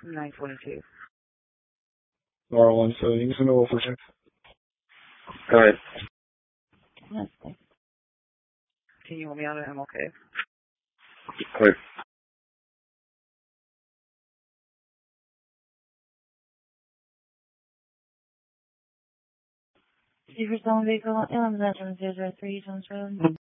922. R17, you can go for check. Go ahead. Yes, thanks. Can you hold me out of MLK? Clear. See for someone vehicle 11-003 Jones Road.